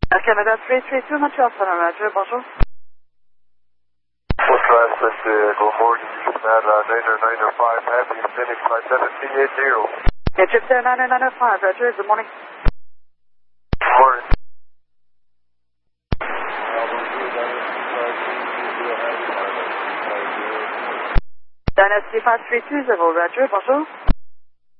Canada 332, Montreal Center, Roger, bonjour. West go forward, Canada 905, Happy Phoenix 5780. Yeah, trip there 9905, Roger, good morning. Morning. Dynasty 5320, Roger, bonjour.